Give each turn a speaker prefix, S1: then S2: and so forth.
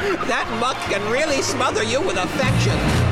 S1: That muck can really smother you with affection.